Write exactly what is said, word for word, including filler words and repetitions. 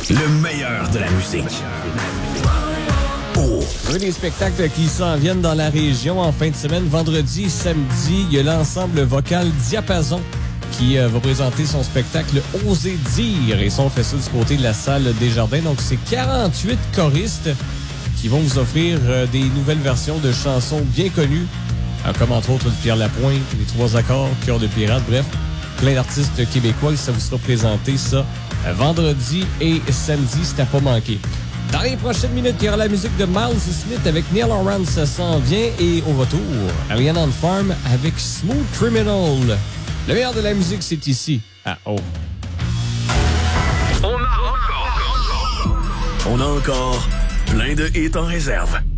Le meilleur de la musique. Oh. Vous avez des spectacles qui s'en viennent dans la région en fin de semaine. Vendredi et samedi, il y a l'ensemble vocal Diapason qui euh, va présenter son spectacle Oser dire. Et ça, on fait ça du côté de la salle Desjardins. Donc, c'est quarante-huit choristes qui vont vous offrir euh, des nouvelles versions de chansons bien connues, euh, comme entre autres Pierre Lapointe, Les Trois Accords, Cœur de Pirate, bref, plein d'artistes québécois. Et ça vous sera présenté, ça, euh, vendredi et samedi, c'est à pas manquer. Dans les prochaines minutes, il y aura la musique de Miles Smith avec Neil Horan, ça s'en vient. Et au retour, Ariane on Farm avec Smooth Criminal. Le meilleur de la musique, c'est ici, à O. On a encore, on a encore plein de hits en réserve.